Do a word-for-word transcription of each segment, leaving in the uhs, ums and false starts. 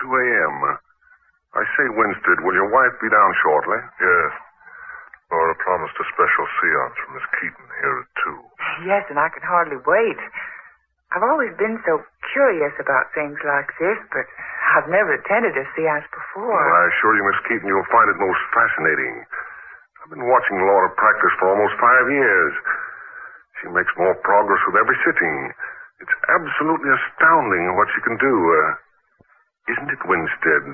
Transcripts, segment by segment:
two a.m. I say, Winstead, will your wife be down shortly? Yes. Laura promised a special seance from Miss Keaton here at two. Yes, and I can hardly wait. I've always been so curious about things like this, but I've never attended a seance before. Well, I assure you, Miss Keaton, you'll find it most fascinating. I've been watching Laura practice for almost five years. She makes more progress with every sitting. It's absolutely astounding what she can do. Uh, isn't it, Winstead?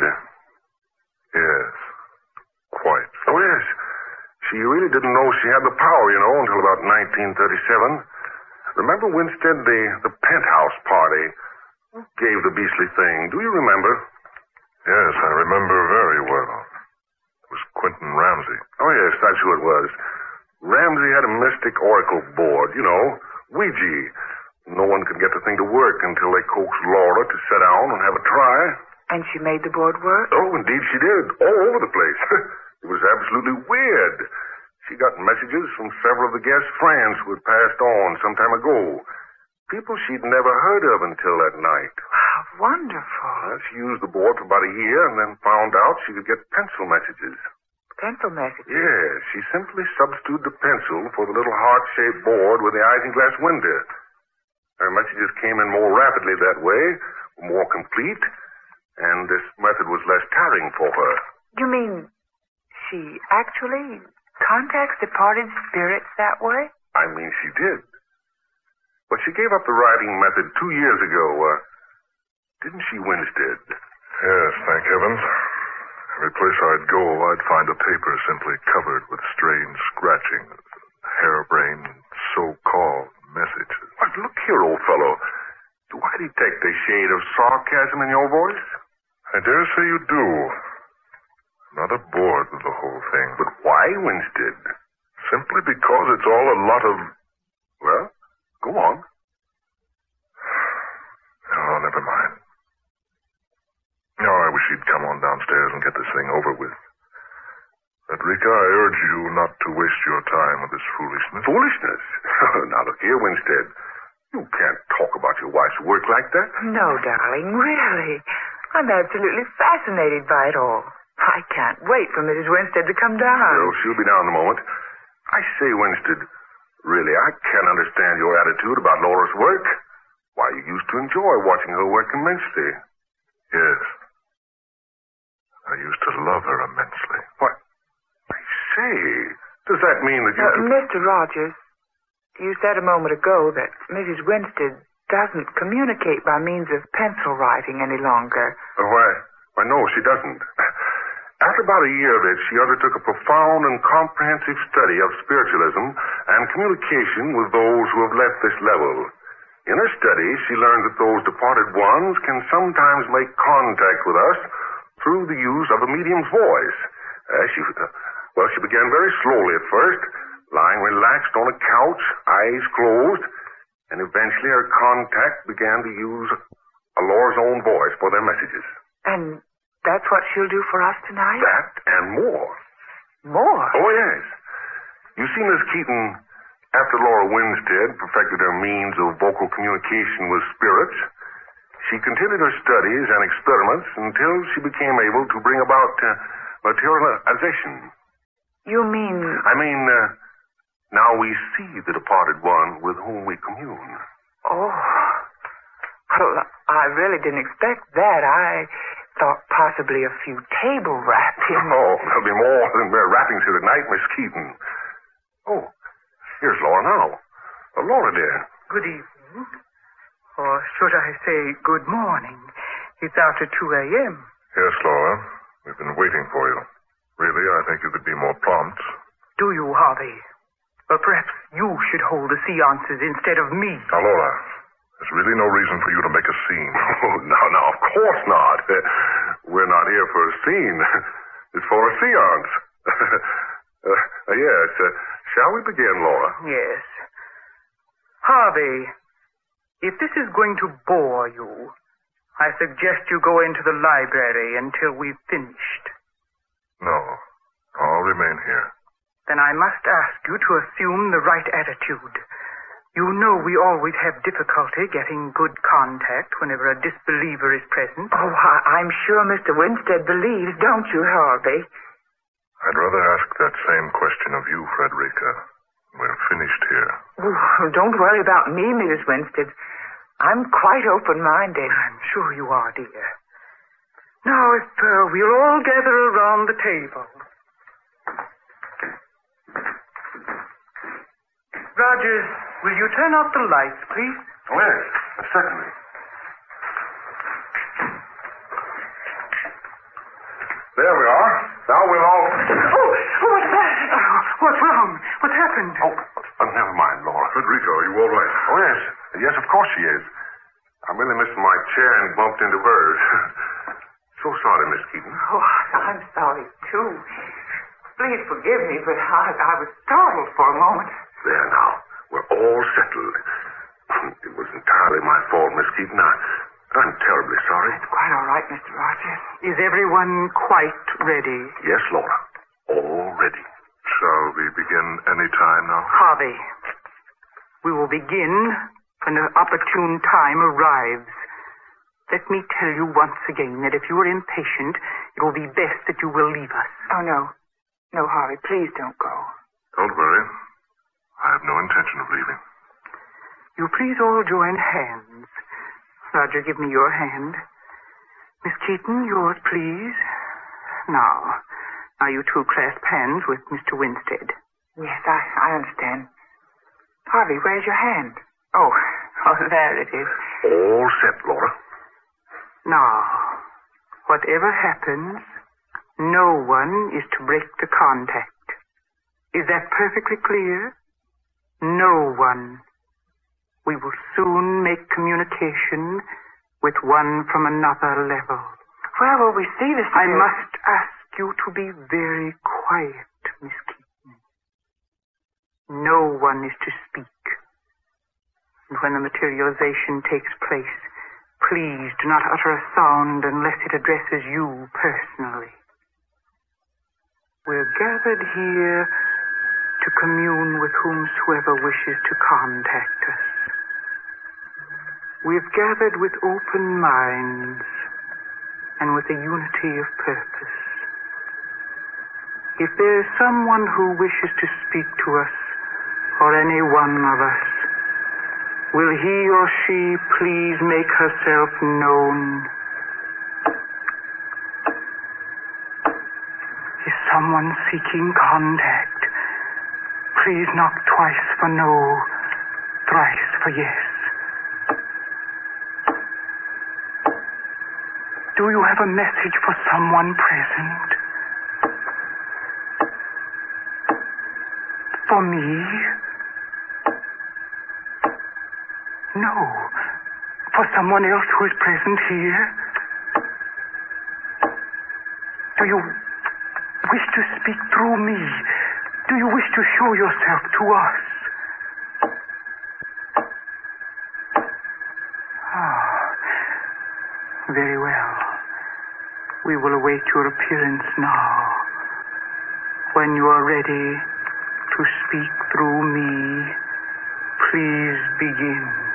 Yes. Quite. Oh, yes. She really didn't know she had the power, you know, until about nineteen thirty-seven. Remember, Winstead, the, the penthouse party? Who gave the beastly thing? Do you remember? Yes, I remember very well. It was Quentin Ramsey. Oh, yes, that's who it was. Ramsey had a mystic oracle board, you know, Ouija. No one could get the thing to work until they coaxed Laura to sit down and have a try. And she made the board work? Oh, indeed she did. All over the place. It was absolutely weird. She got messages from several of the guests' friends who had passed on some time ago. People she'd never heard of until that night. Wow, wonderful. Well, she used the board for about a year and then found out she could get pencil messages. Pencil messages? Yes, she simply substituted the pencil for the little heart-shaped board with the isinglass window. Her messages came in more rapidly that way, were more complete, and this method was less tiring for her. You mean she actually contacts departed spirits that way? I mean, she did. But she gave up the writing method two years ago, uh, didn't she, Winstead? Yes, thank heavens. Every place I'd go, I'd find a paper simply covered with strange scratching, harebrained, so-called messages. But look here, old fellow. Do I detect a shade of sarcasm in your voice? I dare say you do. I'm not aboard with the whole thing. But why, Winstead? Simply because it's all a lot of... Well, go on. Oh, never mind. Oh, I wish you'd come on downstairs and get this thing over with. Frederica, I urge you not to waste your time with this foolishness. Foolishness? Now, look here, Winstead. You can't talk about your wife's work like that. No, darling, really. I'm absolutely fascinated by it all. I can't wait for Missus Winstead to come down. Well, she'll be down in a moment. I say, Winstead, really, I can't understand your attitude about Laura's work. Why, you used to enjoy watching her work immensely. Yes. I used to love her immensely. What? I say, does that mean that you... Uh, Mister Rogers, you said a moment ago that Missus Winstead doesn't communicate by means of pencil writing any longer. Uh, why, why, no, she doesn't. After about a year of it, she undertook a profound and comprehensive study of spiritualism and communication with those who have left this level. In her study, she learned that those departed ones can sometimes make contact with us through the use of a medium's voice. Uh, she, uh, well, she began very slowly at first, lying relaxed on a couch, eyes closed, and eventually her contact began to use Laura's own voice for their messages. And that's what she'll do for us tonight? That and more. More? Oh, yes. You see, Miss Keaton, after Laura Winstead perfected her means of vocal communication with spirits, she continued her studies and experiments until she became able to bring about uh, materialization. You mean... I mean, uh, now we see the departed one with whom we commune. Oh. Well, I really didn't expect that. I thought possibly a few table wrappings. Oh, there'll be more than mere wrappings here tonight, Miss Keaton. Oh, here's Laura now. Uh, Laura, dear. Good evening. Or should I say good morning? It's after two a.m. Yes, Laura. We've been waiting for you. Really, I think you could be more prompt. Do you, Harvey? Or perhaps you should hold the seances instead of me. Now, Laura, there's really no reason for you to make a scene. Oh, no, no, of course not. We're not here for a scene. It's for a seance. uh, yes. Uh, shall we begin, Laura? Yes. Harvey, if this is going to bore you, I suggest you go into the library until we've finished. No. I'll remain here. Then I must ask you to assume the right attitude. You know we always have difficulty getting good contact whenever a disbeliever is present. Oh, I- I'm sure Mister Winstead believes, don't you, Harvey? I'd rather ask that same question of you, Frederica. We're finished here. Oh, don't worry about me, Missus Winstead. I'm quite open-minded. I'm sure you are, dear. Now, if uh, we'll all gather around the table. Rogers, will you turn off the lights, please? Oh, yes, certainly. There we are. Now we'll all... Oh, what's that? Oh, what's wrong? What's happened? Oh, uh, never mind, Laura. Frederica, are you all right? Oh, yes. Yes, of course she is. I merely missed my chair and bumped into hers. So sorry, Miss Keaton. Oh, I'm sorry, too. Please forgive me, but I, I was startled for a moment. There now. We're all settled. It was entirely my fault, Miss Keaton. I, I'm terribly sorry. It's quite all right, Mister Rogers. Is everyone quite ready? Yes, Laura. All ready. Shall we begin any time now? Harvey, we will begin when the opportune time arrives. Let me tell you once again that if you are impatient, it will be best that you will leave us. Oh, no. No, Harvey, please don't go. Don't worry. I have no intention of leaving. You please all join hands. Roger, give me your hand. Miss Keaton, yours, please. Now, now you two clasp hands with Mister Winstead. Yes, I, I understand. Harvey, where's your hand? Oh, oh, there it is. All set, Laura. Now, whatever happens, no one is to break the contact. Is that perfectly clear? No one. We will soon make communication with one from another level. Where will we see this? I must ask you to be very quiet, Miss Keaton. No one is to speak. And when the materialization takes place, please do not utter a sound unless it addresses you personally. We're gathered here to commune with whomsoever wishes to contact us. We've gathered with open minds and with a unity of purpose. If there is someone who wishes to speak to us, or any one of us, will he or she please make herself known? Is someone seeking contact? Please knock twice for no, thrice for yes. Do you have a message for someone present? For me? No. For someone else who is present here? Do you wish to speak through me? Do you wish to show yourself to us? Ah, very well. We will await your appearance now. When you are ready to speak through me, please begin.